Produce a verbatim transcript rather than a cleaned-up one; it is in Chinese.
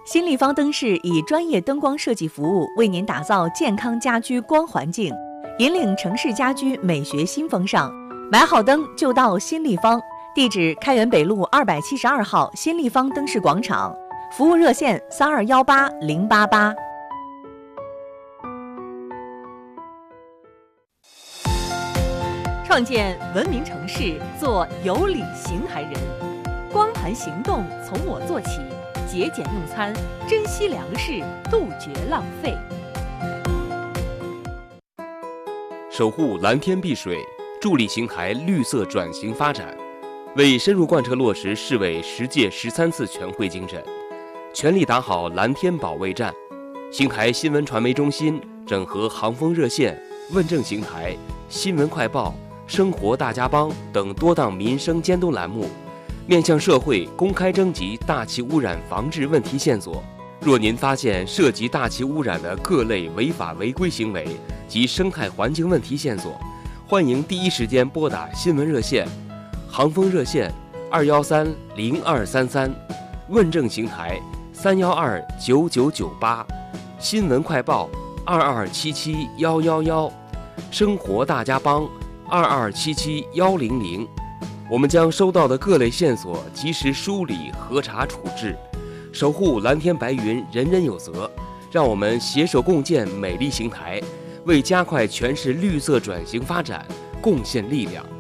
新立方灯饰以专业灯光设计服务，为您打造健康家居光环境，引领城市家居美学新风尚。买好灯就到新立方，地址开元北路二百七十二号新立方灯饰广场，服务热线三二幺八零八八。创建文明城市，做有理行还人。光盘行动从我做起，节俭用餐，珍惜粮食，杜绝浪费。 守护蓝天碧水，助力邢台绿色转型发展，为深入贯彻落实市委十届十三次全会精神，全力打好蓝天保卫战。邢台新闻传媒中心整合航风热线、问政邢台、新闻快报、生活大家帮等多档民生监督栏目，面向社会公开征集大气污染防治问题线索。若您发现涉及大气污染的各类违法违规行为及生态环境问题线索，欢迎第一时间拨打新闻热线、航风热线二幺三零二三三，问政邢台三幺二九九九八，新闻快报二二七七幺幺幺，生活大家帮二二七七幺零零。我们将收到的各类线索及时梳理、核查、处置，守护蓝天白云，人人有责。让我们携手共建美丽邢台，为加快全市绿色转型发展贡献力量。